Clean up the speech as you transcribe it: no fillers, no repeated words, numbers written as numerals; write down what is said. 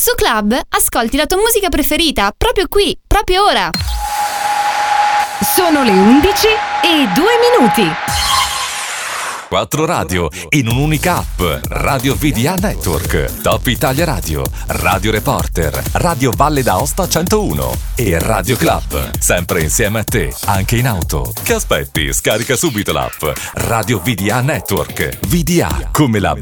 Su Club ascolti la tua musica preferita proprio qui, proprio ora. Sono le 11:02. 4 radio in un'unica app. Radio VDA Network, Top Italia Radio, Radio Reporter, Radio Valle d'Aosta 101 e Radio Club. Sempre insieme a te, anche in auto. Che aspetti? Scarica subito l'app Radio VDA Network. VDA come la